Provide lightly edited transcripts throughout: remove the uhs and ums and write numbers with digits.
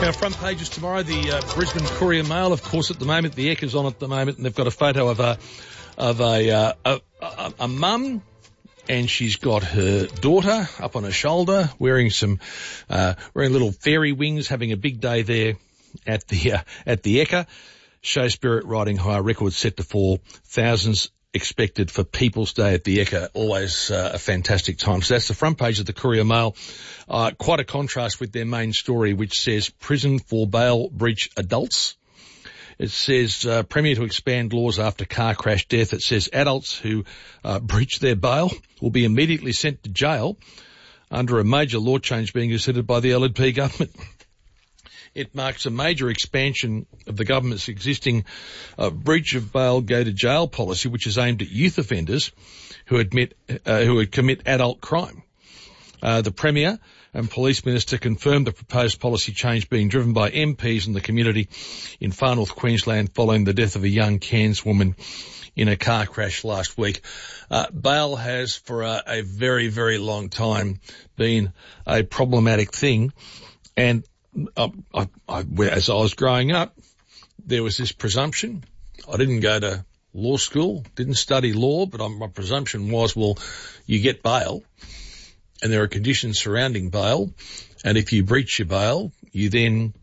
Our front pages tomorrow, the Brisbane Courier Mail, of course, at the moment, the Echo's on at the moment, and they've got a photo of a mum, and she's got her daughter up on her shoulder, wearing little fairy wings, having a big day there at the Echo. Show spirit riding high, records set to fall, thousands expected for People's Day at the Echo. Always a fantastic time. So that's the front page of the Courier Mail. Quite a contrast with their main story, which says prison for bail breach adults. It says Premier to expand laws after car crash death. It says adults who breach their bail will be immediately sent to jail under a major law change being considered by the LNP government. It marks a major expansion of the government's existing breach of bail go to jail policy, which is aimed at youth offenders who commit adult crime. The Premier and Police Minister confirmed the proposed policy change being driven by MPs and the community in Far North Queensland following the death of a young Cairns woman in a car crash last week. Bail has for a very, very long time been a problematic thing, and as I was growing up, there was this presumption. I didn't go to law school, didn't study law, but my presumption was, well, you get bail, and there are conditions surrounding bail, and if you breach your bail, you then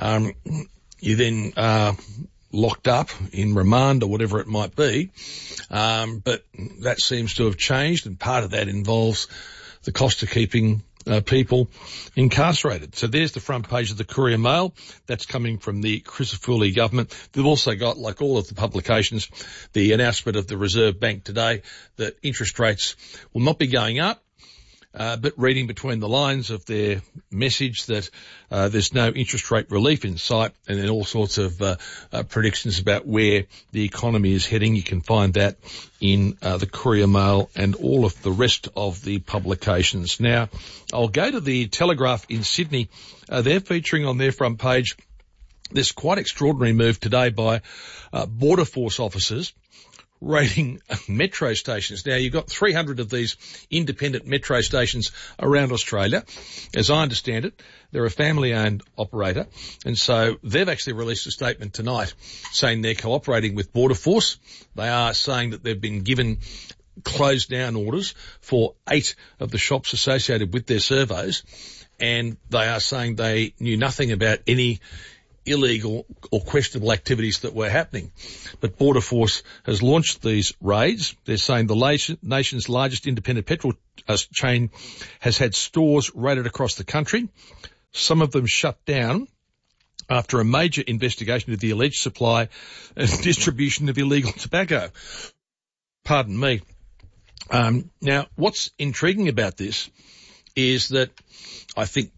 are locked up in remand or whatever it might be. But that seems to have changed, and part of that involves the cost of keeping people incarcerated. So there's the front page of the Courier Mail. That's coming from the Crisafulli government. They've also got, like all of the publications, the announcement of the Reserve Bank today that interest rates will not be going up. But reading between the lines of their message that there's no interest rate relief in sight, and then all sorts of predictions about where the economy is heading. You can find that in the Courier Mail and all of the rest of the publications. Now, I'll go to the Telegraph in Sydney. They're featuring on their front page this quite extraordinary move today by Border Force officers raiding metro stations. Now, you've got 300 of these independent metro stations around Australia. As I understand it, they're a family-owned operator, and so they've actually released a statement tonight saying they're cooperating with Border Force. They are saying that they've been given closed-down orders for 8 of the shops associated with their servos, and they are saying they knew nothing about any illegal or questionable activities that were happening. But Border Force has launched these raids. They're saying the nation's largest independent petrol chain has had stores raided across the country, some of them shut down after a major investigation of the alleged supply and distribution of illegal tobacco. Pardon me. Now, what's intriguing about this is that I think,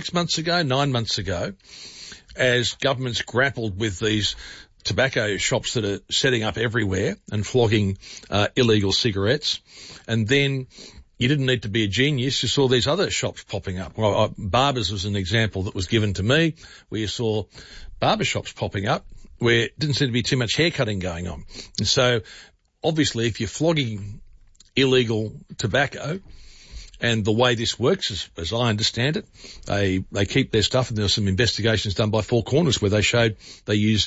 9 months ago, as governments grappled with these tobacco shops that are setting up everywhere and flogging illegal cigarettes, and then you didn't need to be a genius, you saw these other shops popping up. Well, Barbers was an example that was given to me, where you saw barber shops popping up where it didn't seem to be too much haircutting going on. And so, obviously, if you're flogging illegal tobacco, and the way this works, as I understand it, they keep their stuff, and there were some investigations done by Four Corners where they showed they use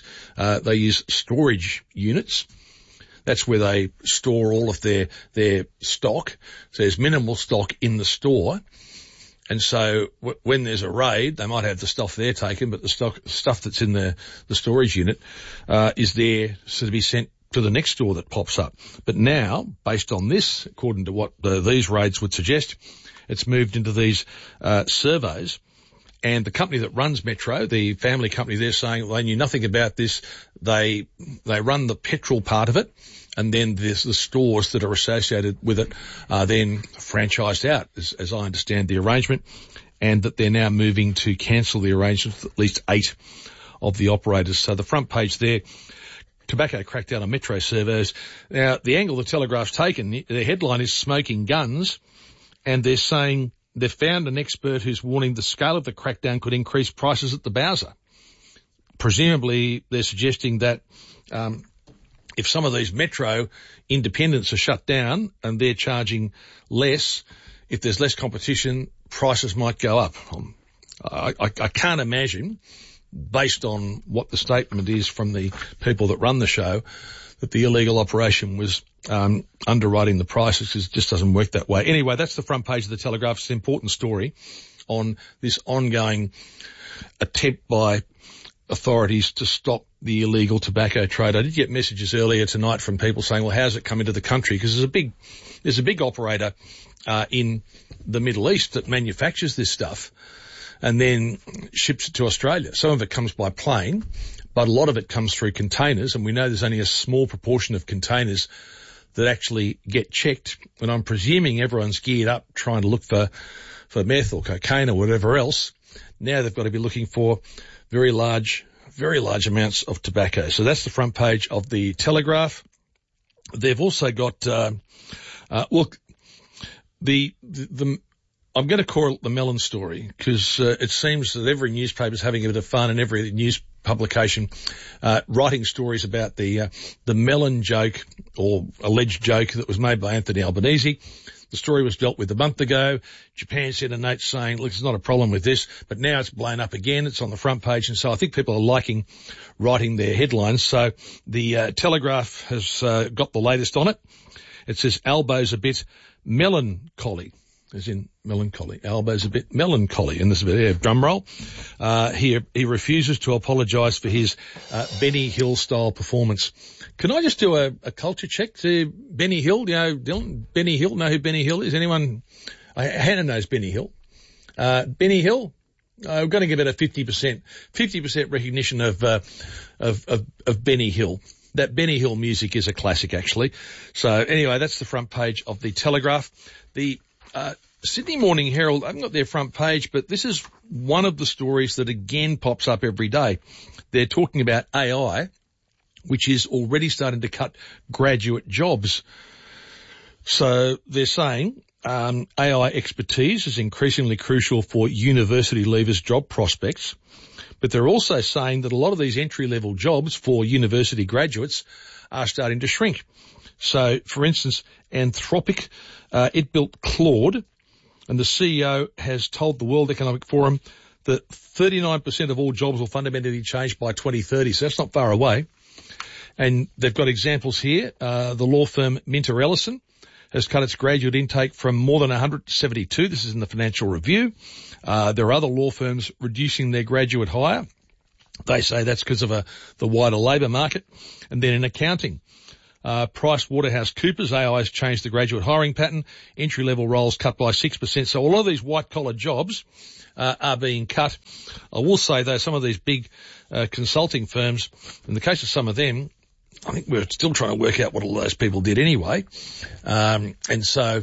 storage units. That's where they store all of their stock. So there's minimal stock in the store. And so when there's a raid, they might have the stuff there taken, but the stuff that's in the storage unit is there to be sent to the next store that pops up. But now, based on this, according to what these raids would suggest, it's moved into these servos. And the company that runs Metro, the family company, they're saying they knew nothing about this. They run the petrol part of it, and then there's the stores that are associated with it are then franchised out, as I understand the arrangement, and that they're now moving to cancel the arrangement with at least 8 of the operators. So the front page there, tobacco crackdown on metro servos. Now, the angle the Telegraph's taken, the headline is Smoking Guns, and they're saying they've found an expert who's warning the scale of the crackdown could increase prices at the Bowser. Presumably, they're suggesting that if some of these metro independents are shut down and they're charging less, if there's less competition, prices might go up. I can't imagine, based on what the statement is from the people that run the show, that the illegal operation was underwriting the prices. It just doesn't work that way. Anyway, that's the front page of the Telegraph. It's an important story on this ongoing attempt by authorities to stop the illegal tobacco trade. I did get messages earlier tonight from people saying, well, how's it come into the country? Because there's a big operator in the Middle East that manufactures this stuff and then ships it to Australia. Some of it comes by plane, but a lot of it comes through containers, and we know there's only a small proportion of containers that actually get checked. And I'm presuming everyone's geared up trying to look for meth or cocaine or whatever else. Now they've got to be looking for very large amounts of tobacco. So that's the front page of the Telegraph. They've also got, I'm going to call it the melon story, because it seems that every newspaper is having a bit of fun, and every news publication writing stories about the melon joke or alleged joke that was made by Anthony Albanese. The story was dealt with a month ago. Japan sent a note saying, look, there's not a problem with this, but now it's blown up again. It's on the front page, and so I think people are liking writing their headlines. So the Telegraph has got the latest on it. It says Albo's a bit melancholy, as in melancholy. Albo's a bit melancholy, and there's a bit of drum roll. He refuses to apologise for his Benny Hill style performance. Can I just do a culture check to Benny Hill? You know, Dylan, Benny Hill, know who Benny Hill is? Anyone? Hannah knows Benny Hill. Benny Hill, we're going to give it a 50% recognition of Benny Hill. That Benny Hill music is a classic, actually. So anyway, that's the front page of the Telegraph. The Sydney Morning Herald, I haven't got their front page, but this is one of the stories that again pops up every day. They're talking about AI, which is already starting to cut graduate jobs. So they're saying AI expertise is increasingly crucial for university leavers' job prospects, but they're also saying that a lot of these entry-level jobs for university graduates are starting to shrink. So, for instance, Anthropic, it built Claude, and the CEO has told the World Economic Forum that 39% of all jobs will fundamentally change by 2030, so that's not far away. And they've got examples here. The law firm Minter Ellison has cut its graduate intake from more than 100 to 72. This is in the Financial Review. There are other law firms reducing their graduate hire. They say that's because of the wider labour market. And then in accounting, PricewaterhouseCoopers, AI has changed the graduate hiring pattern. Entry-level roles cut by 6%. So a lot of these white-collar jobs are being cut. I will say, though, some of these big consulting firms, in the case of some of them, I think we're still trying to work out what all those people did anyway. And so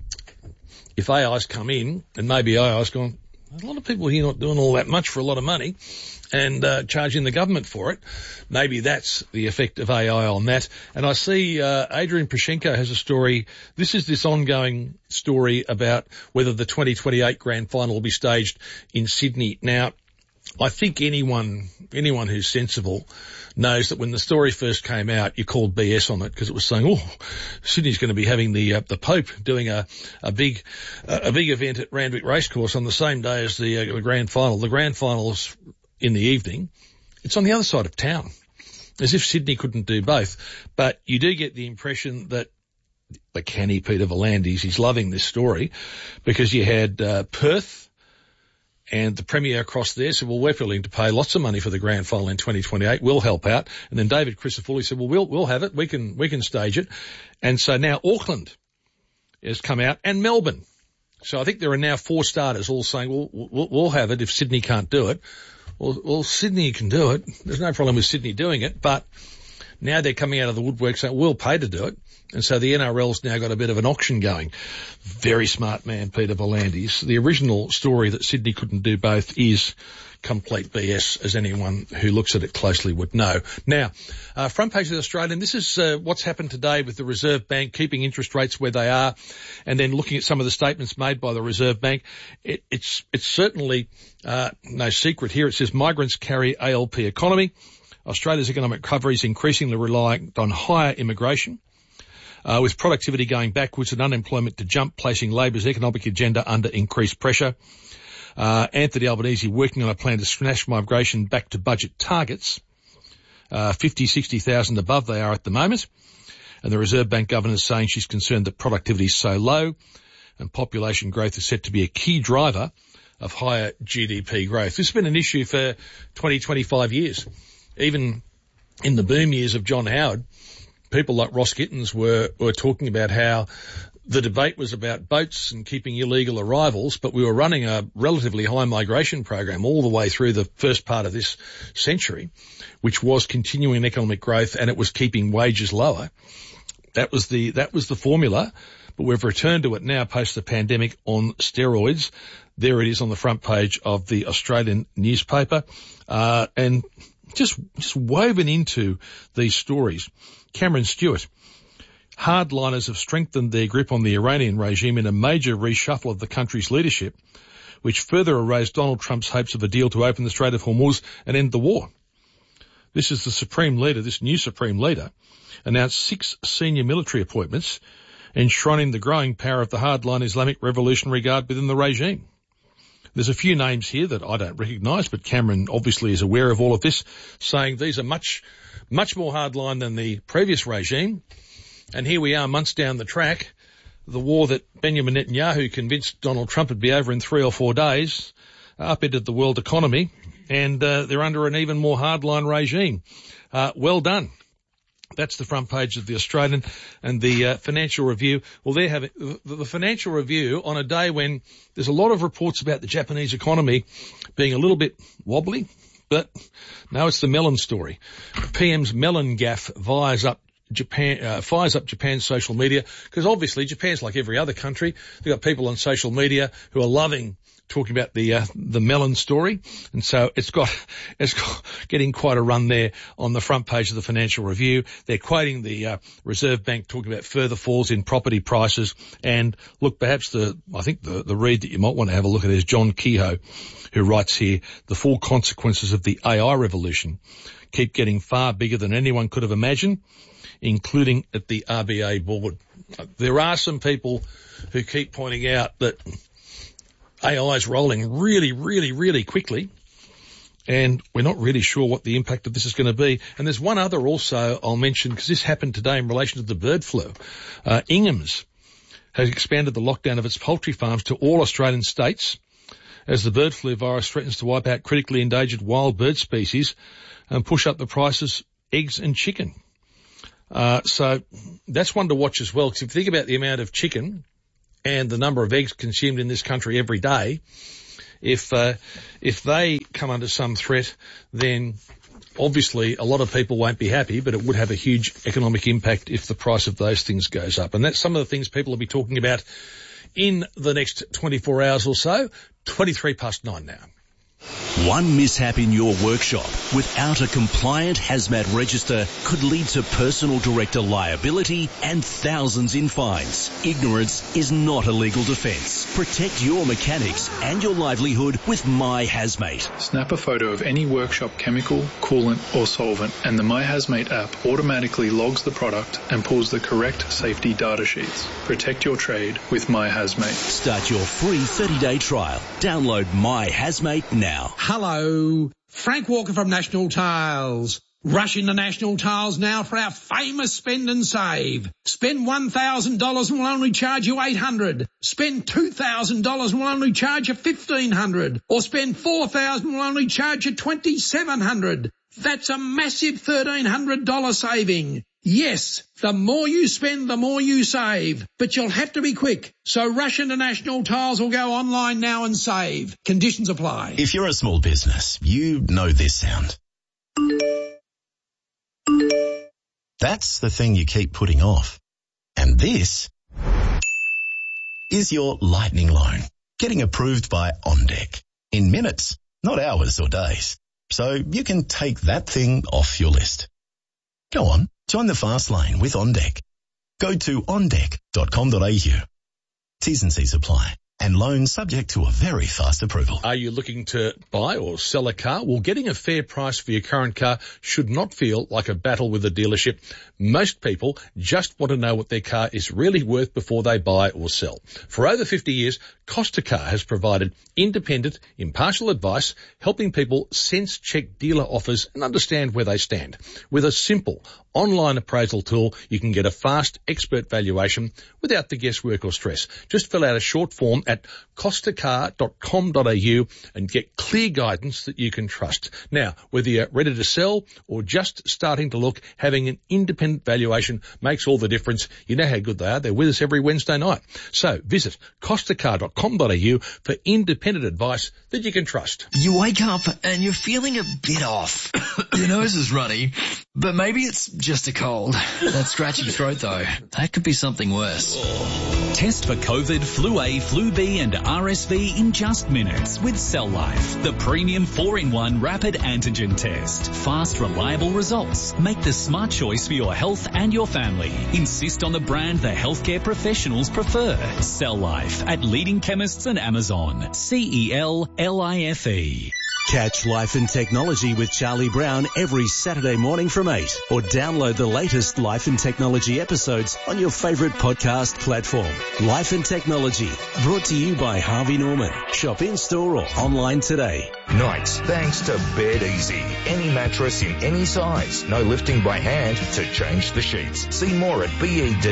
if AI's come in, and maybe AI's gone, a lot of people here not doing all that much for a lot of money, and charging the government for it, maybe that's the effect of AI on that. And I see Adrian Pashenko has a story. This is this ongoing story about whether the 2028 grand final will be staged in Sydney. Now, I think anyone who's sensible knows that when the story first came out, you called BS on it because it was saying, oh, Sydney's going to be having the Pope doing a big event at Randwick Racecourse on the same day as the grand final. The grand final's in the evening. It's on the other side of town, as if Sydney couldn't do both. But you do get the impression that the canny Peter V'landys, he's loving this story, because you had Perth, and the Premier across there said, well, we're willing to pay lots of money for the grand final in 2028. We'll help out. And then David Crisafulli said, well, we'll have it. We can stage it. And so now Auckland has come out, and Melbourne. So I think there are now 4 starters all saying, well, we'll have it if Sydney can't do it. Well, Sydney can do it. There's no problem with Sydney doing it, but now they're coming out of the woodwork saying, we'll pay to do it. And so the NRL's now got a bit of an auction going. Very smart man, Peter V'landys. The original story that Sydney couldn't do both is complete BS, as anyone who looks at it closely would know. Now, front page of the Australian, this is what's happened today with the Reserve Bank keeping interest rates where they are, and then looking at some of the statements made by the Reserve Bank. It's certainly no secret here. It says migrants carry ALP economy. Australia's economic recovery is increasingly reliant on higher immigration, with productivity going backwards and unemployment to jump, placing Labor's economic agenda under increased pressure. Anthony Albanese working on a plan to smash migration back to budget targets. 50, 60,000 above they are at the moment. And the Reserve Bank governor is saying she's concerned that productivity is so low and population growth is set to be a key driver of higher GDP growth. This has been an issue for 20, 25 years. Even in the boom years of John Howard, people like Ross Gittins were talking about how the debate was about boats and keeping illegal arrivals, but we were running a relatively high migration program all the way through the first part of this century, which was continuing economic growth, and it was keeping wages lower. That was the formula, but we've returned to it now post the pandemic on steroids. There it is on the front page of the Australian newspaper, and just woven into these stories. Cameron Stewart. Hardliners have strengthened their grip on the Iranian regime in a major reshuffle of the country's leadership, which further erased Donald Trump's hopes of a deal to open the Strait of Hormuz and end the war. This is the Supreme Leader, this new Supreme Leader, announced 6 senior military appointments, enshrining the growing power of the hardline Islamic Revolutionary Guard within the regime. There's a few names here that I don't recognise, but Cameron obviously is aware of all of this, saying these are much more hardline than the previous regime. And here we are months down the track, the war that Benjamin Netanyahu convinced Donald Trump would be over in 3 or 4 days, upended the world economy, and they're under an even more hardline regime. Well done. That's the front page of the Australian and the Financial Review. Well, there have it. The Financial Review on a day when there's a lot of reports about the Japanese economy being a little bit wobbly, but no, it's the melon story. PM's melon gaffe fires up Japan's social media, because obviously Japan's like every other country. They've got people on social media who are loving talking about the melon story, and so it's got getting quite a run there on the front page of the Financial Review. They're quoting the Reserve Bank talking about further falls in property prices, and look, perhaps the read that you might want to have a look at is John Kehoe, who writes here, the full consequences of the AI revolution keep getting far bigger than anyone could have imagined, including at the RBA board. There are some people who keep pointing out that AI is rolling really, really, really quickly, and we're not really sure what the impact of this is going to be. And there's one other also I'll mention, because this happened today in relation to the bird flu. Ingham's has expanded the lockdown of its poultry farms to all Australian states as the bird flu virus threatens to wipe out critically endangered wild bird species and push up the prices, eggs and chicken. So that's one to watch as well, because if you think about the amount of chicken and the number of eggs consumed in this country every day, if they come under some threat, then obviously a lot of people won't be happy, but it would have a huge economic impact if the price of those things goes up. And that's some of the things people will be talking about in the next 24 hours or so. 9:23 now. One mishap in your workshop without a compliant hazmat register could lead to personal director liability and thousands in fines. Ignorance is not a legal defence. Protect your mechanics and your livelihood with My Hazmate. Snap a photo of any workshop chemical, coolant or solvent, and the My Hazmate app automatically logs the product and pulls the correct safety data sheets. Protect your trade with My Hazmate. Start your free 30-day trial. Download My Hazmate now. Hello, Frank Walker from National Tiles. Rush into National Tiles now for our famous spend and save. Spend $1,000 and we'll only charge you $800. Spend $2,000 and we'll only charge you $1,500. Or spend $4,000 and we'll only charge you $2,700. That's a massive $1,300 saving. Yes, the more you spend, the more you save. But you'll have to be quick. So rush into National Tiles or go online now and save. Conditions apply. If you're a small business, you know this sound. That's the thing you keep putting off. And this is your lightning loan, getting approved by OnDeck in minutes, not hours or days. So you can take that thing off your list. Go on, join the fast lane with OnDeck. Go to ondeck.com.au. T's and C's apply. and loan subject to a very fast approval. Are you looking to buy or sell a car? Well, getting a fair price for your current car should not feel like a battle with a dealership. Most people just want to know what their car is really worth before they buy or sell. For over 50 years, Costa Car has provided independent, impartial advice, helping people sense-check dealer offers and understand where they stand. With a simple online appraisal tool, you can get a fast, expert valuation without the guesswork or stress. Just fill out a short form at costacar.com.au and get clear guidance that you can trust. Now, whether you're ready to sell or just starting to look, having an independent valuation makes all the difference. You know how good they are. They're with us every Wednesday night. So visit costacar.com.au for independent advice that you can trust. You wake up and you're feeling a bit off. Your nose is runny, but maybe it's just a cold. That scratchy throat though, that could be something worse. Test for COVID, flu A, flu B and RSV in just minutes with Cell Life, the premium 4-in-1 rapid antigen test. Fast, reliable results. Make the smart choice for your health and your family. Insist on the brand the healthcare professionals prefer. Cell Life at leading chemists and Amazon. CELLIFE. Catch Life and Technology with Charlie Brown every Saturday morning from 8, or download the latest Life and Technology episodes on your favourite podcast platform. Life and Technology, brought to you by Harvey Norman. Shop in-store or online today. Nights, thanks to Bed Easy. Any mattress in any size. No lifting by hand to change the sheets. See more at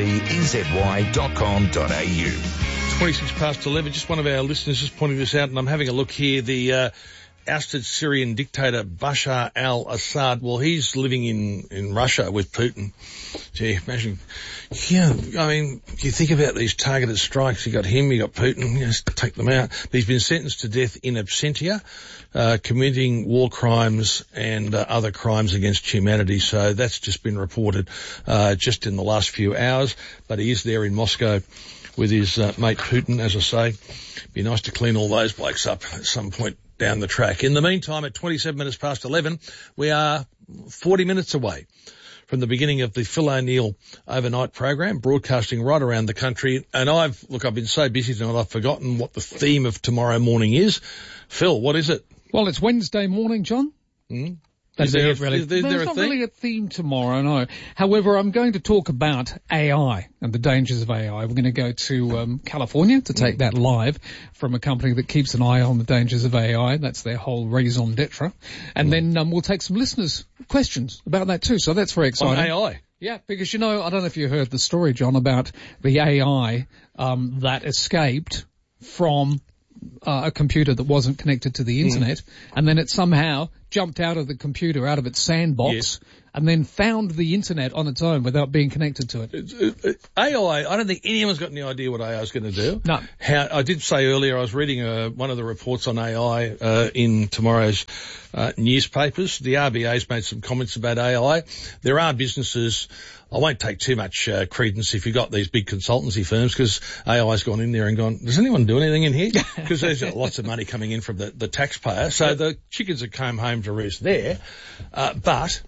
bedezy.com.au. 26 past 11. Just one of our listeners is pointing this out, and I'm having a look here. The ousted Syrian dictator Bashar al-Assad, well, he's living in Russia with Putin. Gee, imagine. Yeah, I mean, you think about these targeted strikes. You got him, you got Putin, just take them out. But he's been sentenced to death in absentia, committing war crimes and other crimes against humanity. So that's just been reported just in the last few hours. But he is there in Moscow with his mate Putin, as I say. Be nice to clean all those blokes up at some point down the track. In the meantime, at 27 minutes past 11, we are 40 minutes away from the beginning of the Phil O'Neill overnight program, broadcasting right around the country. And I've been so busy tonight, I've forgotten what the theme of tomorrow morning is. Phil, what is it? Well, it's Wednesday morning, John. Is there There's not really a theme tomorrow, no. However, I'm going to talk about AI and the dangers of AI. We're going to go to California to take that live from a company that keeps an eye on the dangers of AI. That's their whole raison d'etre. And then we'll take some listeners' questions about that too. So that's very exciting. On AI? Yeah, because, I don't know if you heard the story, John, about the AI that escaped from a computer that wasn't connected to the internet, and then it somehow jumped out of the computer, out of its sandbox, and then found the internet on its own without being connected to it. AI, I don't think anyone's got any idea what AI is going to do. No. I did say earlier, I was reading one of the reports on AI in tomorrow's newspapers. The RBA's made some comments about AI. There are businesses, I won't take too much credence if you've got these big consultancy firms, because AI's gone in there and gone, does anyone do anything in here? Because there's lots of money coming in from the taxpayer. So the chickens have come home to roost there. But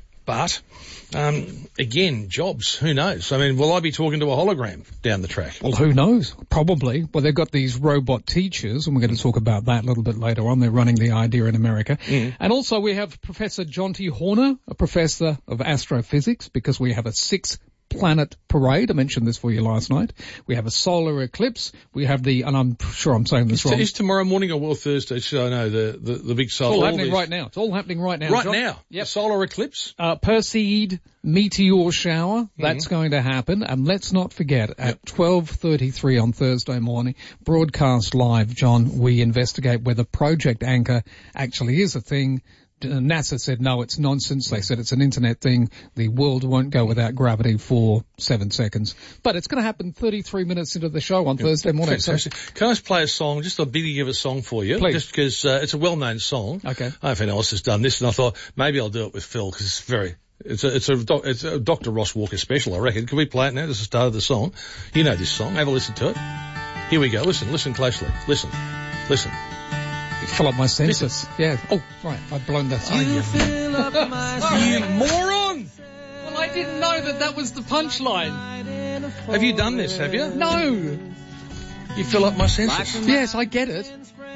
again, jobs, who knows? I mean, will I be talking to a hologram down the track? Well, who knows? Probably. Well, they've got these robot teachers, and we're going to talk about that a little bit later on. They're running the idea in America. And also we have Professor Jonty Horner, a professor of astrophysics, because we have a 6-planet parade. I mentioned this for you last night. We have a solar eclipse. We have and I'm sure I'm saying this wrong. Is tomorrow morning or Thursday? So I know the big solar. It's all happening right now. It's all happening right now. Right John. now? Yep. The solar eclipse? Perseid meteor shower. That's going to happen. And let's not forget, at 12:33 on Thursday morning, broadcast live, John, we investigate whether Project Anchor actually is a thing. NASA said, no, it's nonsense. They said it's an internet thing. The world won't go without gravity for 7 seconds. But it's going to happen 33 minutes into the show on Thursday morning. Fantastic. Can I just play a song, just a biggie of a song for you? Please. Just because it's a well-known song. Okay. I don't know if anyone else has done this, and I thought maybe I'll do it with Phil, because it's a Dr. Ross Walker special, I reckon. Can we play it now? This is the start of the song. You know this song. Have a listen to it. Here we go. Listen closely. Listen. Fill up my senses. Yeah. Oh, right. I've blown that. You fill up my you moron! Well, I didn't know that was the punchline. Have you done this, have you? No. You fill up my senses. Yes, I get it.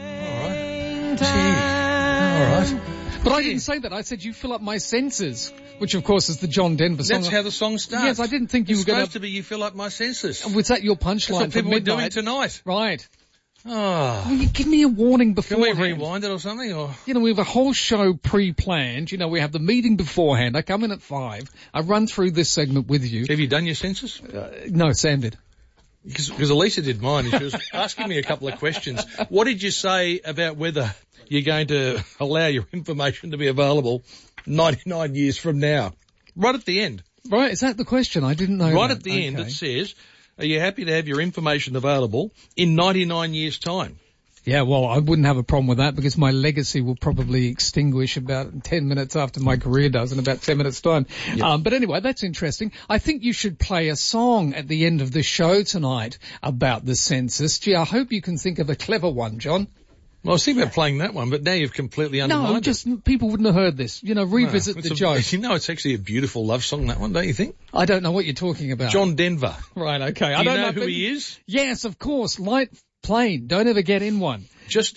All right. But I didn't say that. I said you fill up my senses, which of course is the John Denver song. That's how the song starts. Yes, I didn't think you were going to be you fill up my senses. Was that your punchline That's what for people were midnight? doing tonight. Right. Oh. Well, you give me a warning before. Can we rewind it or something? Or? You know, we have a whole show pre-planned. You know, we have the meeting beforehand. I come in at 5. I run through this segment with you. Have you done your census? No, Sam did. Because Elisa did mine, and she was asking me a couple of questions. What did you say about whether you're going to allow your information to be available 99 years from now? Right at the end. Right, is that the question? I didn't know Right that. at the end it says, are you happy to have your information available in 99 years' time? Yeah, well, I wouldn't have a problem with that because my legacy will probably extinguish about 10 minutes after my career does in about 10 minutes' time. Yep. But anyway, that's interesting. I think you should play a song at the end of the show tonight about the census. Gee, I hope you can think of a clever one, John. Well, I was thinking about playing that one, but now you've completely undermined it. People wouldn't have heard this. You know, revisit the joke. You know, it's actually a beautiful love song, that one, don't you think? I don't know what you're talking about. John Denver. Right, okay. Do you know who he is? Yes, of course. Light plane. Don't ever get in one.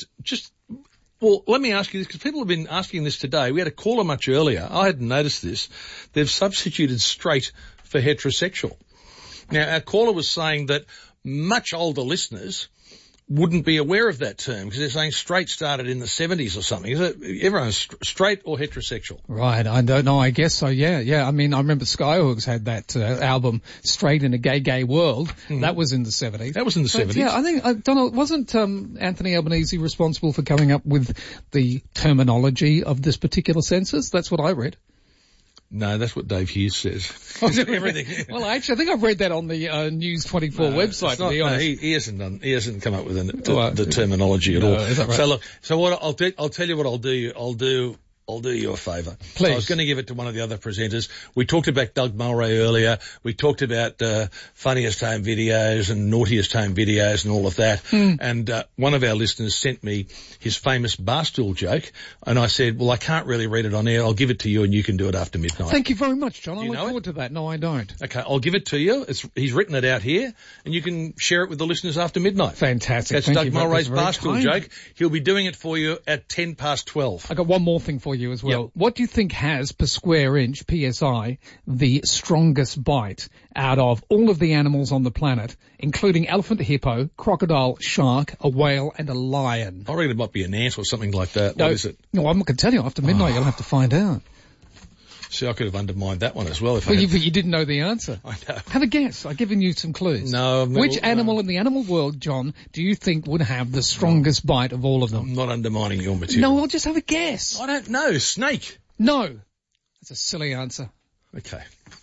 Well, let me ask you this, because people have been asking this today. We had a caller much earlier. I hadn't noticed this. They've substituted straight for heterosexual. Now, our caller was saying that much older listeners wouldn't be aware of that term because they're saying straight started in the 70s or something. Is it everyone's straight or heterosexual? Right, I don't know. I guess so, yeah. I mean, I remember Skyhooks had that album, Straight in a Gay World. Mm. That was in the 70s. That was in the 70s? Yeah, I don't know, wasn't Anthony Albanese responsible for coming up with the terminology of this particular census? That's what I read. No, that's what Dave Hughes says. Everything. Well, actually, I think I've read that on the News 24 website. To be honest, he hasn't come up with the terminology at all. Is that right? So look, what I'll tell you what I'll do. I'll do you a favour. Please. I was going to give it to one of the other presenters. We talked about Doug Mulray earlier. We talked about funniest home videos and naughtiest home videos and all of that. Mm. And one of our listeners sent me his famous barstool joke, and I said, well, I can't really read it on air. I'll give it to you, and you can do it after midnight. Thank you very much, John. I look forward to that. No, I don't. Okay, I'll give it to you. He's written it out here, and you can share it with the listeners after midnight. Fantastic. That's Doug Mulray's barstool joke. He'll be doing it for you at 12:10. I got one more thing for you as well. Yep. What do you think has, per square inch, PSI, the strongest bite out of all of the animals on the planet, including elephant, hippo, crocodile, shark, a whale, and a lion? I reckon it might be an ant or something like that. What is it? No, I'm not going to tell you. After midnight, you'll have to find out. See, I could have undermined that one as well. But you didn't know the answer. I know. Have a guess. I've given you some clues. No. Which animal in the animal world, John, do you think would have the strongest bite of all of them? I'm not undermining your material. No, I'll just have a guess. I don't know. Snake. No. That's a silly answer. Okay.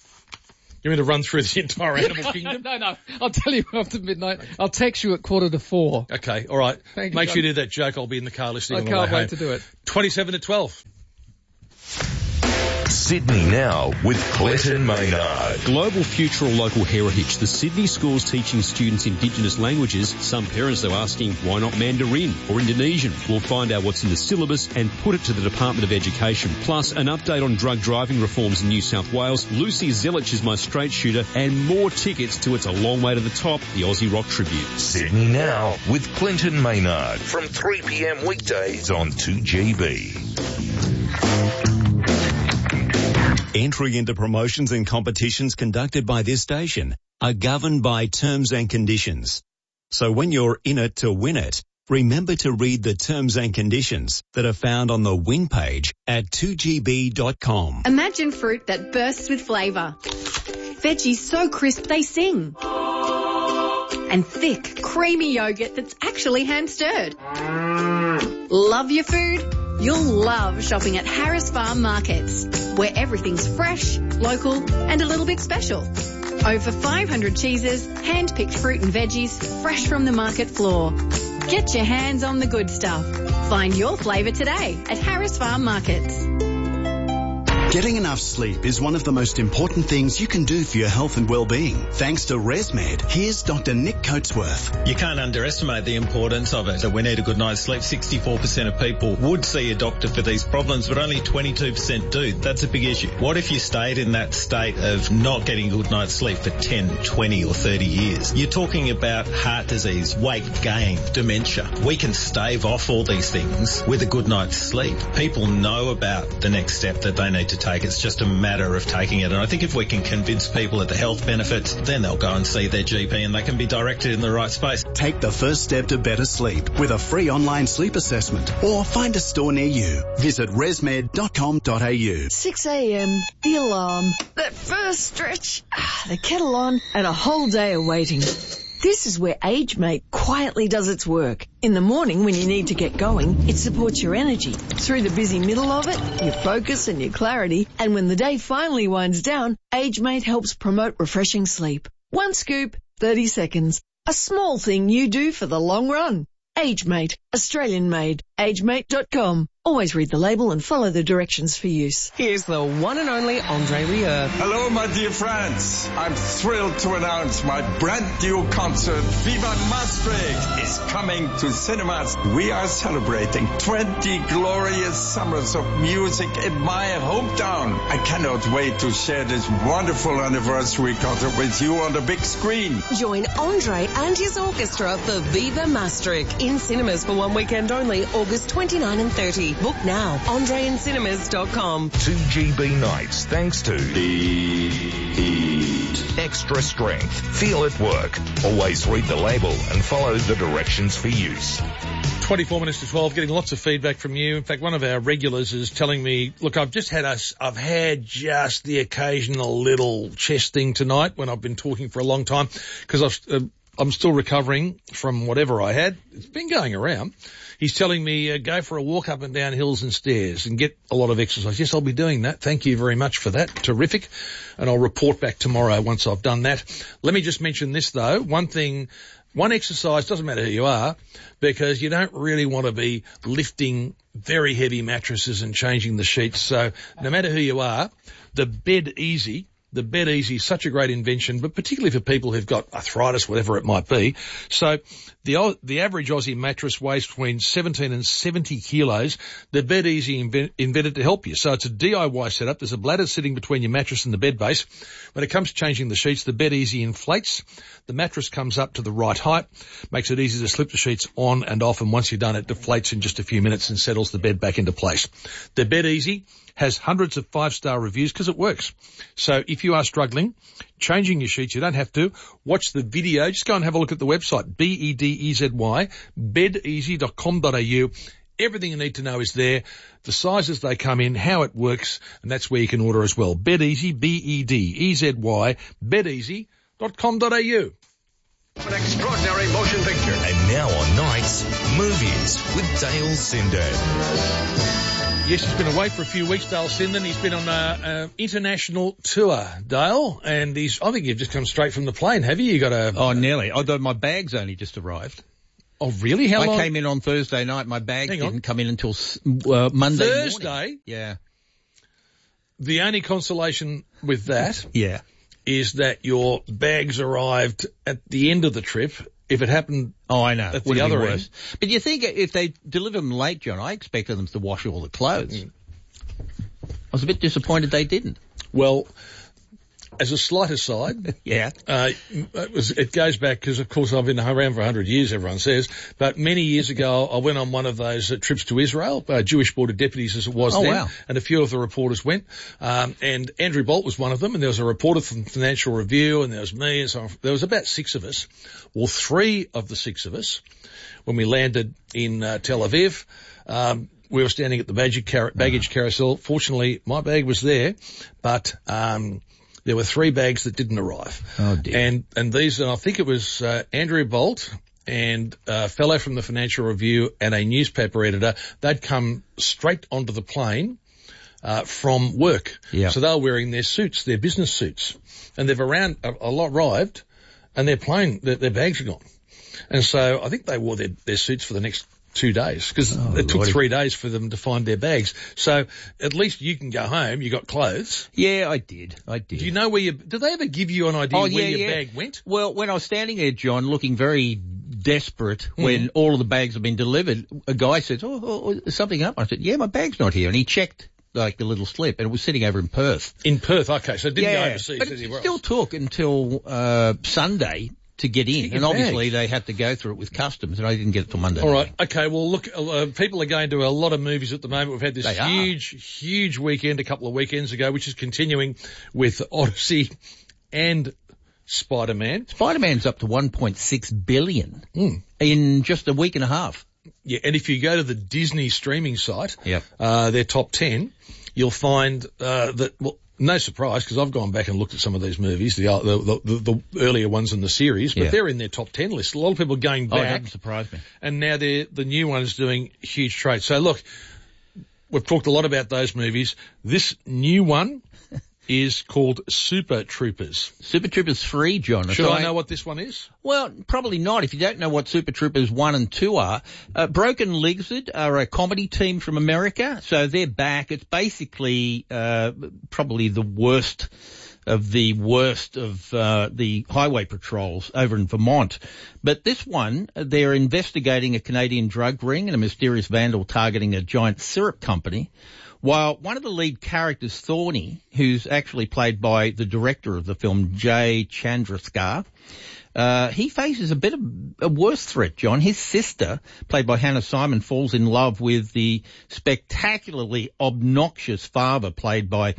You want me to run through the entire animal kingdom? No. I'll tell you after midnight. I'll text you at 3:45. Okay, all right. Thank you, Make sure you do that joke. I'll be in the car listening on the way home. I can't wait to do it. 11:57. Sydney Now with Clinton Maynard. Global Future or Local Heritage. The Sydney schools teaching students Indigenous languages. Some parents are asking, why not Mandarin or Indonesian? We'll find out what's in the syllabus and put it to the Department of Education. Plus, an update on drug driving reforms in New South Wales. Lucy Zelich is my straight shooter, and more tickets to It's a Long Way to the Top, the Aussie Rock Tribute. Sydney Now with Clinton Maynard from 3 p.m. weekdays on 2GB. Entry into promotions and competitions conducted by this station are governed by terms and conditions. So when you're in it to win it, remember to read the terms and conditions that are found on the win page at 2gb.com. Imagine fruit that bursts with flavour. Veggies so crisp they sing. And thick, creamy yogurt that's actually hand-stirred. Love your food? You'll love shopping at Harris Farm Markets, where everything's fresh, local, and a little bit special. Over 500 cheeses, hand-picked fruit and veggies, fresh from the market floor. Get your hands on the good stuff. Find your flavour today at Harris Farm Markets. Getting enough sleep is one of the most important things you can do for your health and well-being. Thanks to ResMed, here's Dr. Nick Coatsworth. You can't underestimate the importance of it. So we need a good night's sleep. 64% of people would see a doctor for these problems, but only 22% do. That's a big issue. What if you stayed in that state of not getting a good night's sleep for 10, 20 or 30 years? You're talking about heart disease, weight gain, dementia. We can stave off all these things with a good night's sleep. People know about the next step that they need to take. It's just a matter of taking it. And I think if we can convince people of the health benefits, then they'll go and see their GP and they can be directed in the right space. Take the first step to better sleep with a free online sleep assessment or find a store near you. Visit resmed.com.au. 6 a.m, the alarm, that first stretch, the kettle on, and a whole day of waiting. This is where AgeMate quietly does its work. In the morning when you need to get going, it supports your energy. Through the busy middle of it, your focus and your clarity. And when the day finally winds down, AgeMate helps promote refreshing sleep. One scoop, 30 seconds. A small thing you do for the long run. AgeMate, Australian made. AgeMate.com. Always read the label and follow the directions for use. Here's the one and only Andre Rieu. Hello, my dear friends. I'm thrilled to announce my brand new concert, Viva Maastricht, is coming to cinemas. We are celebrating 20 glorious summers of music in my hometown. I cannot wait to share this wonderful anniversary concert with you on the big screen. Join Andre and his orchestra for Viva Maastricht in cinemas for one weekend only, August 29 and 30. Book now, andreincinemas.com. 2GB nights thanks to Extra Strength. Feel it work. Always read the label and follow the directions for use. 24 minutes to 12, getting lots of feedback from you. In fact, one of our regulars is telling me, look, I've had just the occasional little chest thing tonight when I've been talking for a long time because I'm still recovering from whatever I had. It's been going around. He's telling me, go for a walk up and down hills and stairs and get a lot of exercise. Yes, I'll be doing that. Thank you very much for that. Terrific. And I'll report back tomorrow once I've done that. Let me just mention this though. One exercise, doesn't matter who you are, because you don't really want to be lifting very heavy mattresses and changing the sheets. So no matter who you are, the Bed Easy is such a great invention, but particularly for people who've got arthritis, whatever it might be. So the average Aussie mattress weighs between 17 and 70 kilos. The Bed Easy invented to help you. So it's a DIY setup. There's a bladder sitting between your mattress and the bed base. When it comes to changing the sheets, the Bed Easy inflates. The mattress comes up to the right height, makes it easy to slip the sheets on and off, and once you're done, it deflates in just a few minutes and settles the bed back into place. The Bed Easy has hundreds of 5-star reviews because it works. So if you are struggling changing your sheets, you don't have to. Watch the video. Just go and have a look at the website, BEDEZY, bedeasy.com.au. Everything you need to know is there, the sizes they come in, how it works, and that's where you can order as well. Bed Easy, BEDEZY, bedeasy.com.au. An extraordinary motion picture. And now on Nights, Movies with Dale Sinden. Yes, he's been away for a few weeks, Dale Sinden. He's been on an international tour, Dale, and I think you've just come straight from the plane, have you? You got nearly. Although my bag's only just arrived. Oh, really? How long? I came in on Thursday night. My bag didn't come in until Monday Thursday? Morning. Yeah. The only consolation with that is that your bags arrived at the end of the trip. If it happened I know. at the other end. But you think if they deliver them late, John, I expected them to wash all the clothes. I was a bit disappointed they didn't. Well, as a slight aside, it goes back because, of course, I've been around for 100 years, everyone says, but many years ago I went on one of those trips to Israel, Jewish border deputies as it was then, wow. and a few of the reporters went, and Andrew Bolt was one of them, and there was a reporter from Financial Review, and there was me, and so on. There was about 6 of us. Well, 3 of the 6 of us, when we landed in Tel Aviv, we were standing at the baggage carousel. Fortunately, my bag was there, but there were 3 bags that didn't arrive. Oh dear. And I think it was Andrew Bolt and a fellow from the Financial Review and a newspaper editor. They'd come straight onto the plane from work. Yeah. So they were wearing their suits, their business suits. And they've arrived and their bags are gone. And so I think they wore their suits for the next 2 days because it took 3 days for them to find their bags. So at least you can go home. You got clothes. Yeah, I did. Do you know where did they ever give you an idea where your bag went? Well, when I was standing there, John, looking very desperate when all of the bags had been delivered, a guy said, oh, is something up? I said, yeah, my bag's not here. And he checked like the little slip, and it was sitting over in Perth. In Perth, okay. So it didn't go overseas but anywhere it still took until Sunday to get in, and obviously they had to go through it with customs, and I didn't get it till Monday. All right, okay. Well, look, people are going to a lot of movies at the moment. We've had this huge weekend a couple of weekends ago, which is continuing with Odyssey and Spider-Man. Spider-Man's up to 1.6 billion in just a week and a half. Yeah, and if you go to the Disney streaming site, their top 10, you'll find that, well, no surprise, because I've gone back and looked at some of these movies, the earlier ones in the series, but they're in their top 10 list. A lot of people going back. Oh, it doesn't surprise me. And now the new one is doing huge trade. So look, we've talked a lot about those movies. This new one is called Super Troopers. Super Troopers 3, John. Should I know what this one is? Well, probably not. If you don't know what Super Troopers 1 and 2 are, Broken Lizard are a comedy team from America, so they're back. It's basically probably the worst of the highway patrols over in Vermont. But this one, they're investigating a Canadian drug ring and a mysterious vandal targeting a giant syrup company. While one of the lead characters, Thorny, who's actually played by the director of the film, Jay Chandrasekhar, he faces a bit of a worse threat, John. His sister, played by Hannah Simon, falls in love with the spectacularly obnoxious father, played by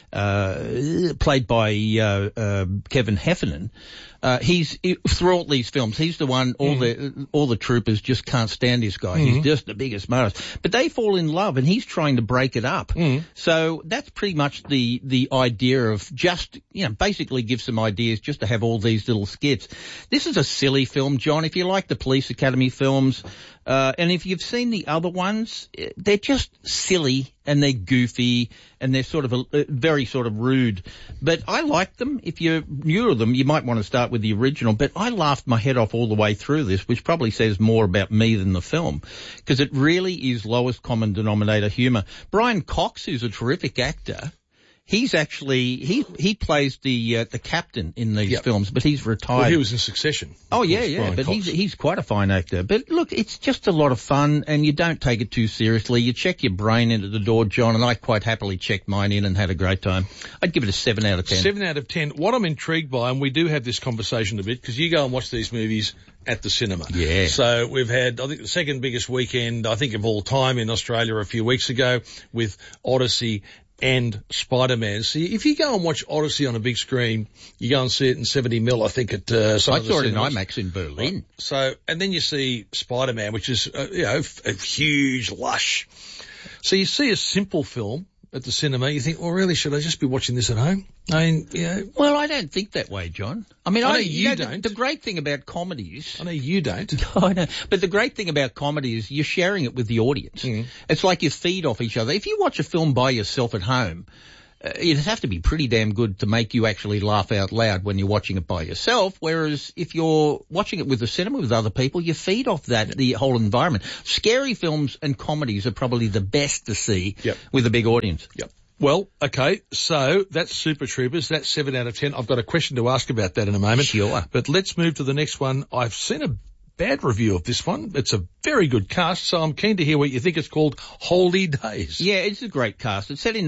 Kevin Heffernan. He's through all these films, he's the one all the troopers just can't stand this guy. He's just the biggest smartest. But they fall in love, and he's trying to break it up. So that's pretty much the idea of just, basically give some ideas just to have all these little skits. This is a silly film, John. If you like the Police Academy films, and if you've seen the other ones, they're just silly and they're goofy and they're sort of very sort of rude. But I like them. If you're new to them, you might want to start with the original. But I laughed my head off all the way through this, which probably says more about me than the film, because it really is lowest common denominator humour. Brian Cox, who's a terrific actor, he's actually he plays the captain in these films, but he's retired. Well, he was in Succession. Oh yeah, but he's quite a fine actor. But look, it's just a lot of fun, and you don't take it too seriously. You check your brain into the door, John, and I quite happily checked mine in and had a great time. I'd give it a 7 out of 10. 7 out of 10. What I'm intrigued by, and we do have this conversation a bit, because you go and watch these movies at the cinema. Yeah. So we've had, I think, the second biggest weekend, I think, of all time in Australia a few weeks ago with Odyssey and Spider-Man. See, if you go and watch Odyssey on a big screen, you go and see it in 70mm, I think, at some of the I saw it in cinemas. IMAX in Berlin. So, and then you see Spider-Man, which is, a huge, lush. So you see a simple film at the cinema, you think, well, really, should I just be watching this at home? I mean, Well, I don't think that way, John. I mean, I know you don't. The great thing about comedies... I know you don't. I know. But the great thing about comedy is you're sharing it with the audience. It's like you feed off each other. If you watch a film by yourself at home, it'd have to be pretty damn good to make you actually laugh out loud when you're watching it by yourself, whereas if you're watching it with the cinema with other people, you feed off the whole environment. Scary films and comedies are probably the best to see with a big audience. Yep. Well, okay, so that's Super Troopers. That's 7 out of 10. I've got a question to ask about that in a moment. Sure. But let's move to the next one. I've seen a bad review of this one. It's a very good cast, so I'm keen to hear what you think. It's called Holy Days. Yeah, it's a great cast. It's set in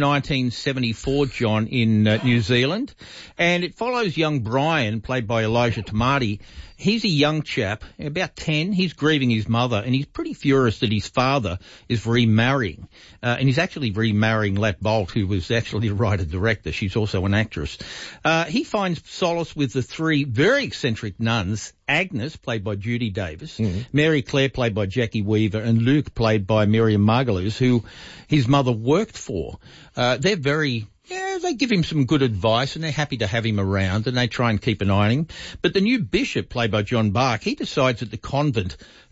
1974, John, in New Zealand, and it follows young Brian, played by Elijah Tamati. He's a young chap, about 10. He's grieving his mother, and he's pretty furious that his father is remarrying. And he's actually remarrying Lat Bolt, who was actually the writer-director. She's also an actress. He finds solace with the 3 very eccentric nuns, Agnes, played by Judy Davis, Mary Claire, played by Jackie Weaver, and Luke, played by Miriam Margolyes, who his mother worked for. They're very... Yeah, they give him some good advice, and they're happy to have him around, and they try and keep an eye on him. But the new bishop, played by John Bark, he decides that the convent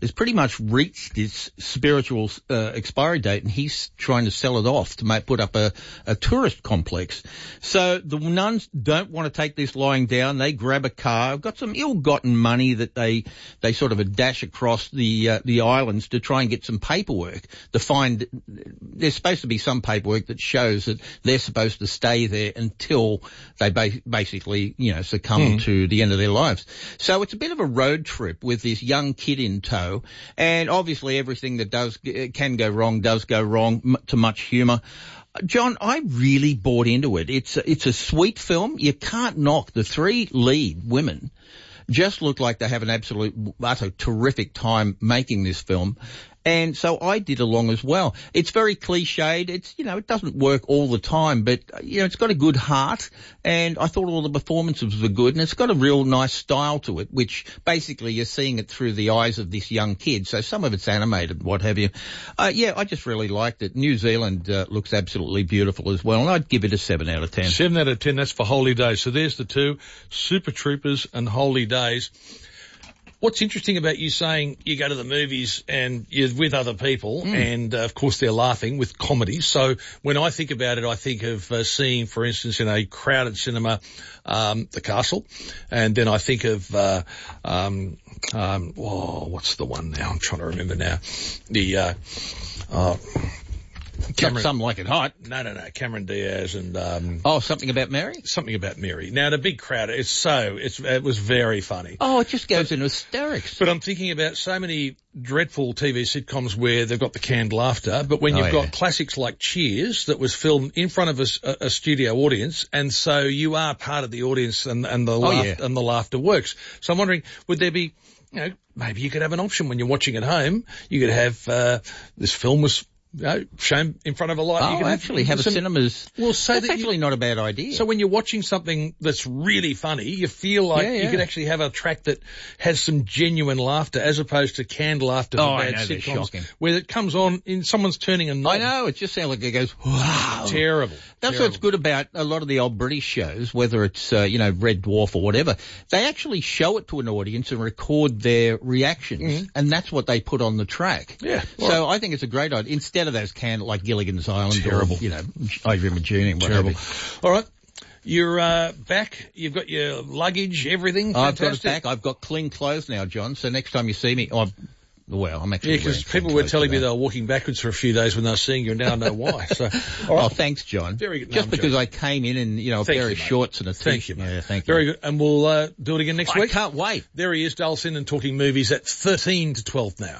has pretty much reached its spiritual expiry date, and he's trying to sell it off to put up a tourist complex. So the nuns don't want to take this lying down. They grab a car. Got some ill-gotten money that they sort of a dash across the islands to try and get some paperwork to find. There's supposed to be some paperwork that shows that they're supposed to stay there until they basically, succumb to the end of their lives. So it's a bit of a road trip with this young kid in tow, and obviously everything that can go wrong does go wrong, to much humour. John, I really bought into it. It's a sweet film. You can't knock the three lead women. Just look like they have an absolute, utter terrific time making this film. And so I did along as well. It's very cliched. It's, it doesn't work all the time, but, it's got a good heart. And I thought all the performances were good. And it's got a real nice style to it, which basically you're seeing it through the eyes of this young kid. So some of it's animated, what have you. I just really liked it. New Zealand looks absolutely beautiful as well. And I'd give it a 7 out of 10. 7 out of 10. That's for Holy Days. So there's the two, Super Troopers and Holy Days. What's interesting about you saying you go to the movies and you're with other people and, of course, they're laughing with comedy. So when I think about it, I think of seeing, for instance, in a crowded cinema, The Castle. And then I think of, what's the one now? I'm trying to remember now. Some Like It Hot. No. Cameron Diaz and Something About Mary. Something About Mary. Now, in a big crowd, it was very funny. Oh, it just goes into hysterics. But I'm thinking about so many dreadful TV sitcoms where they've got the canned laughter, but when you've got classics like Cheers that was filmed in front of a studio audience, and so you are part of the audience and the laughter works. So I'm wondering, would there be, maybe you could have an option when you're watching at home. You could have this film was shown in front of a light. You can have a cinemas. Well, that's actually not a bad idea. So when you're watching something that's really funny, you feel like you could actually have a track that has some genuine laughter as opposed to canned laughter for bad sitcoms where it comes on in someone's turning a knob. I know, it just sounds like it goes, wow. Terrible. That's what's good about a lot of the old British shows, whether it's, Red Dwarf or whatever. They actually show it to an audience and record their reactions, and that's what they put on the track. Yeah. So I think it's a great idea. Instead of those canned, like Gilligan's Island, terrible. Or, Adrian Magini, whatever. Terrible. All right. You're back. You've got your luggage, everything. I've got it back. I've got clean clothes now, John. So next time you see me, I'm actually because people were telling me they were walking backwards for a few days when they were seeing you, and now I know why. So, all right. Oh, thanks, John. Very good. Just because I came in and a pair of shorts and a t-shirt. Thank you, mate. Yeah, thank you. Very good. And we'll do it again next week. I can't wait. There he is, Dale Sinan, talking movies at 13 to 12 now.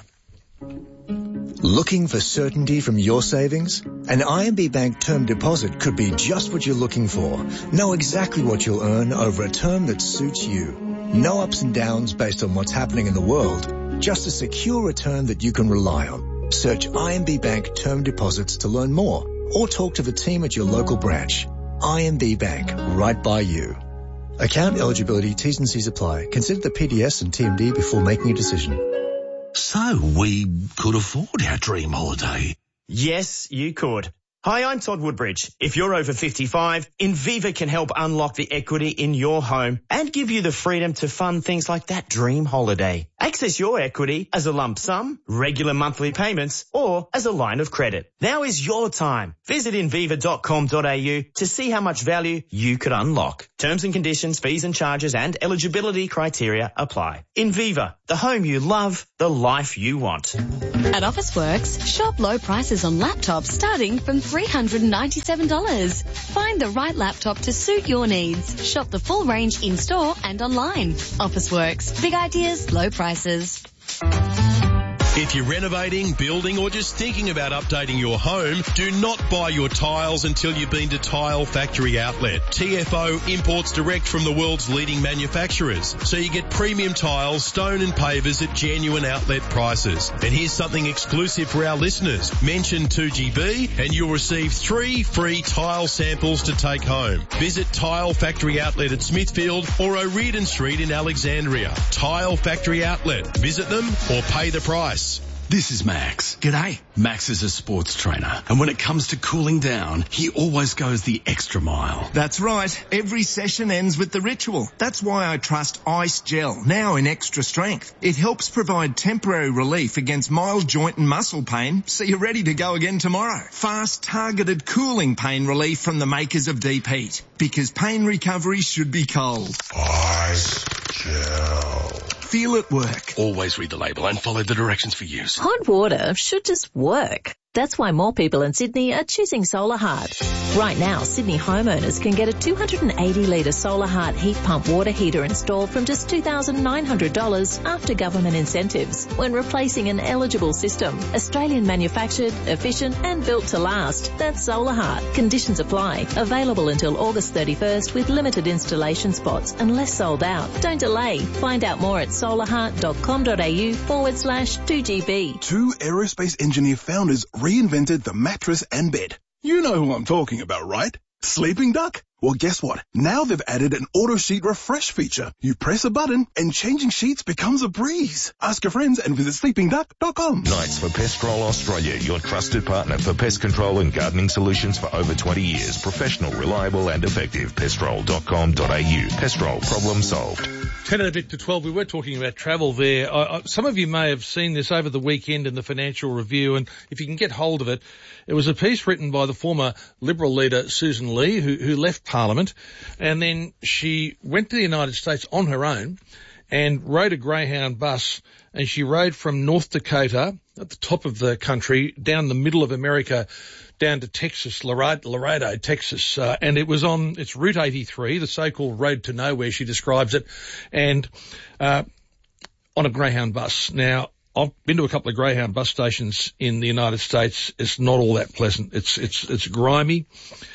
Looking for certainty from your savings? An IMB Bank term deposit could be just what you're looking for. Know exactly what you'll earn over a term that suits you. No ups and downs based on what's happening in the world. Just a secure return that you can rely on. Search IMB Bank term deposits to learn more or talk to the team at your local branch. IMB Bank, right by you. Account eligibility, T's and C's apply. Consider the PDS and TMD before making a decision. So we could afford our dream holiday. Yes, you could. Hi, I'm Todd Woodbridge. If you're over 55, Inviva can help unlock the equity in your home and give you the freedom to fund things like that dream holiday. Access your equity as a lump sum, regular monthly payments, or as a line of credit. Now is your time. Visit inviva.com.au to see how much value you could unlock. Terms and conditions, fees and charges, and eligibility criteria apply. Inviva, the home you love, the life you want. At Officeworks, shop low prices on laptops starting from $397. Find the right laptop to suit your needs. Shop the full range in-store and online. Officeworks. Big ideas, low prices. If you're renovating, building, or just thinking about updating your home, do not buy your tiles until you've been to Tile Factory Outlet. TFO imports direct from the world's leading manufacturers, so you get premium tiles, stone and pavers at genuine outlet prices. And here's something exclusive for our listeners. Mention 2GB and you'll receive 3 free tile samples to take home. Visit Tile Factory Outlet at Smithfield or O'Riordan Street in Alexandria. Tile Factory Outlet. Visit them or pay the price. This is Max. G'day. Max is a sports trainer, and when it comes to cooling down, he always goes the extra mile. That's right. Every session ends with the ritual. That's why I trust Ice Gel, now in extra strength. It helps provide temporary relief against mild joint and muscle pain, so you're ready to go again tomorrow. Fast, targeted cooling pain relief from the makers of Deep Heat. Because pain recovery should be cold. Ice Gel. Feel it work. Always read the label and follow the directions for use. Hot water should just work. That's why more people in Sydney are choosing Solar Heart. Right now, Sydney homeowners can get a 280-litre Solar Heart heat pump water heater installed from just $2,900 after government incentives when replacing an eligible system. Australian manufactured, efficient and built to last. That's Solar Heart. Conditions apply. Available until August 31st with limited installation spots unless sold out. Don't delay. Find out more at solarheart.com.au/2GB. 2 aerospace engineer founders reinvented the mattress and bed. You know who I'm talking about, right? Sleeping Duck? Well, guess what? Now they've added an auto sheet refresh feature. You press a button and changing sheets becomes a breeze. Ask your friends and visit sleepingduck.com. Knights for Pestrol Australia, your trusted partner for pest control and gardening solutions for over 20 years. Professional, reliable and effective. Pestrol.com.au. Pestrol, problem solved. 10 and a bit to 12. We were talking about travel there. Some of you may have seen this over the weekend in the Financial Review, and if you can get hold of it, it was a piece written by the former Liberal leader Susan Lee, who left Parliament, and then she went to the United States on her own and rode a Greyhound bus, and she rode from North Dakota at the top of the country down the middle of America down to Texas, Laredo, Texas, and it's Route 83, the so-called Road to Nowhere, she describes it, and on a Greyhound bus. Now, I've been to a couple of Greyhound bus stations in the United States. It's not all that pleasant. It's grimy.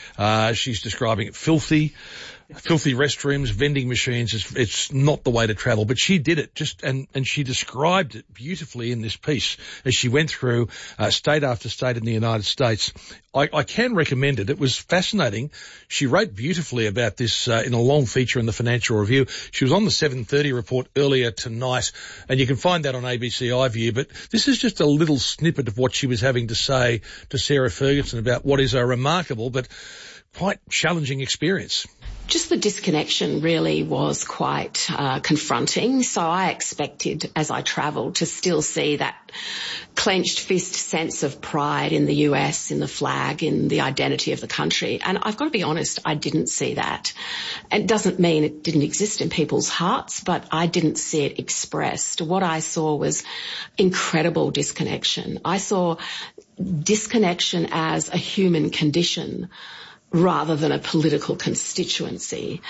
She's describing it filthy restrooms, vending machines. It's not the way to travel, but she did it and she described it beautifully in this piece as she went through state after state in the United States. I can recommend it. It was fascinating. She wrote beautifully about this in a long feature in the Financial Review. She was on the 7:30 report earlier tonight, and you can find that on ABC iView. But this is just a little snippet of what she was having to say to Sarah Ferguson about what is a remarkable but quite challenging experience. Just the disconnection really was quite confronting. So I expected as I travelled to still see that clenched fist sense of pride in the US, in the flag, in the identity of the country. And I've got to be honest, I didn't see that. It doesn't mean it didn't exist in people's hearts, but I didn't see it expressed. What I saw was incredible disconnection. I saw disconnection as a human condition rather than a political constituency.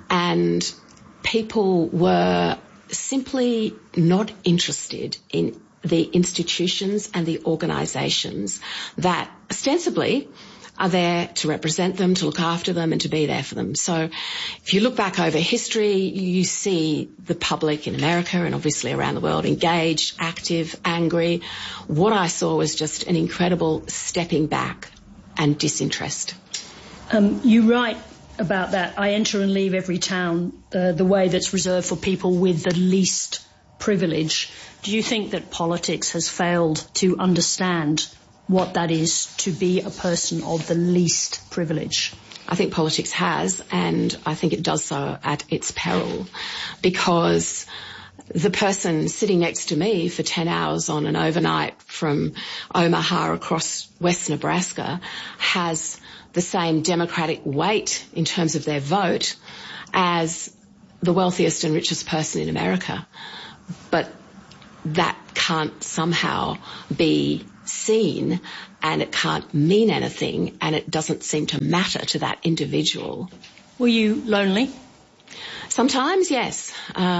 And people were simply not interested in the institutions and the organisations that ostensibly are there to represent them, to look after them and to be there for them. So if you look back over history, you see the public in America and obviously around the world engaged, active, angry. What I saw was just an incredible stepping back and disinterest. You write about that. I enter and leave every town the way that's reserved for people with the least privilege. Do you think that politics has failed to understand what that is to be a person of the least privilege? I think politics has, and I think it does so at its peril, because the person sitting next to me for 10 hours on an overnight from Omaha across West Nebraska has the same democratic weight in terms of their vote as the wealthiest and richest person in America. But that can't somehow be seen, and it can't mean anything, and it doesn't seem to matter to that individual. Were you lonely? Sometimes, yes.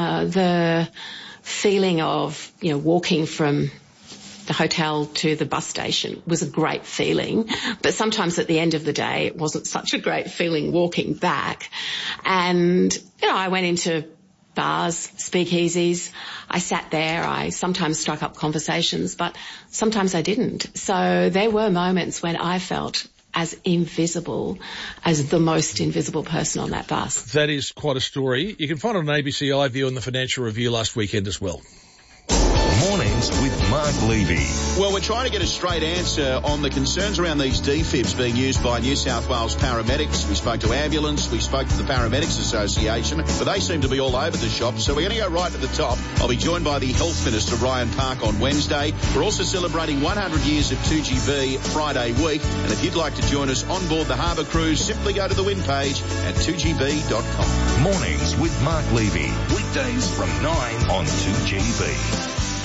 The feeling of, walking from the hotel to the bus station was a great feeling, but sometimes at the end of the day it wasn't such a great feeling walking back. And, I went into bars, speakeasies, I sat there, I sometimes struck up conversations, but sometimes I didn't. So there were moments when I felt as invisible as the most invisible person on that bus. That is quite a story. You can find it on ABC iView and the Financial Review last weekend as well. Mornings with Mark Levy. Well, we're trying to get a straight answer on the concerns around these defibs being used by New South Wales paramedics. We spoke to ambulance, we spoke to the Paramedics Association, but they seem to be all over the shop, so we're going to go right to the top. I'll be joined by the Health Minister, Ryan Park, on Wednesday. We're also celebrating 100 years of 2GB Friday week, and if you'd like to join us on board the Harbour Cruise, simply go to the win page at 2gb.com. Mornings with Mark Levy. Weekdays from 9 on 2GB.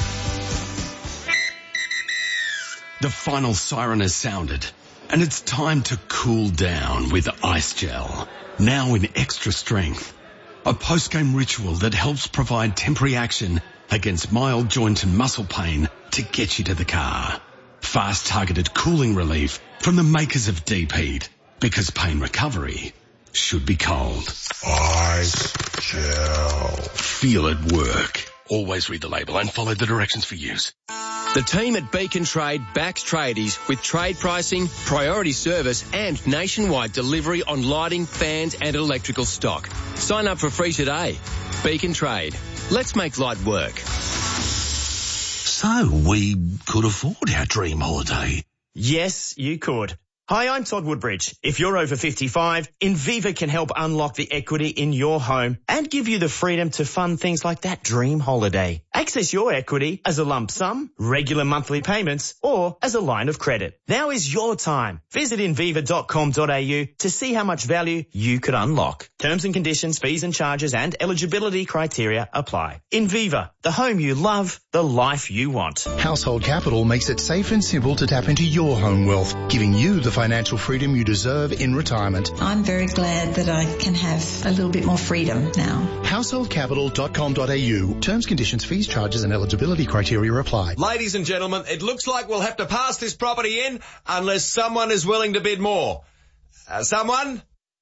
The final siren has sounded, and it's time to cool down with Ice Gel. Now in extra strength. A post-game ritual that helps provide temporary action against mild joint and muscle pain to get you to the car. Fast targeted cooling relief from the makers of Deep Heat, because pain recovery should be cold. Ice Gel. Feel it work. Always read the label and follow the directions for use. The team at Beacon Trade backs tradies with trade pricing, priority service and nationwide delivery on lighting, fans and electrical stock. Sign up for free today. Beacon Trade. Let's make light work. So, we could afford our dream holiday. Yes, you could. Hi, I'm Todd Woodbridge. If you're over 55, Inviva can help unlock the equity in your home and give you the freedom to fund things like that dream holiday. Access your equity as a lump sum, regular monthly payments, or as a line of credit. Now is your time. Visit inviva.com.au to see how much value you could unlock. Terms and conditions, fees and charges and eligibility criteria apply. Inviva, the home you love, the life you want. Household Capital makes it safe and simple to tap into your home wealth, giving you the financial freedom you deserve in retirement. I'm very glad that I can have a little bit more freedom now. Householdcapital.com.au. Terms, conditions, fees, charges and eligibility criteria apply. Ladies and gentlemen, it looks like we'll have to pass this property in unless someone is willing to bid more. Someone?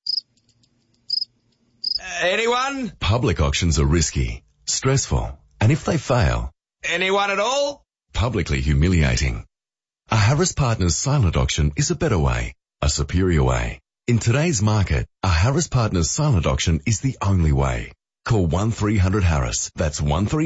Anyone? Public auctions are risky, stressful, and if they fail... Anyone at all? Publicly humiliating. A Harris Partners silent auction is a better way, a superior way. In today's market, a Harris Partners silent auction is the only way. Call 1300-HARRIS. That's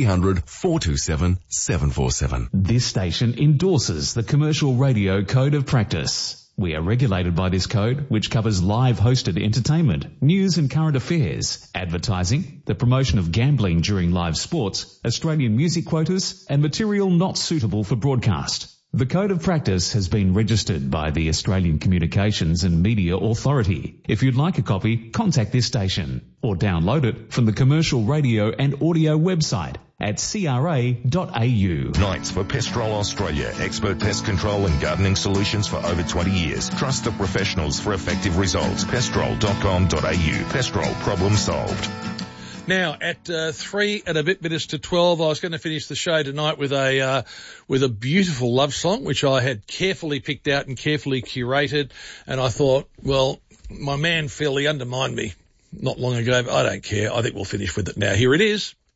1300-427-747. This station endorses the Commercial Radio Code of Practice. We are regulated by this code, which covers live hosted entertainment, news and current affairs, advertising, the promotion of gambling during live sports, Australian music quotas, and material not suitable for broadcast. The Code of Practice has been registered by the Australian Communications and Media Authority. If you'd like a copy, contact this station or download it from the Commercial Radio and Audio website at cra.au. Nights for Pestrol Australia. Expert pest control and gardening solutions for over 20 years. Trust the professionals for effective results. Pestrol.com.au. Pestrol, problem solved. Now, at 3 and a bit minutes to 12, I was going to finish the show tonight with a beautiful love song, which I had carefully picked out and carefully curated. And I thought, well, my man Phil, he undermined me not long ago, but I don't care. I think we'll finish with it now. Here it is.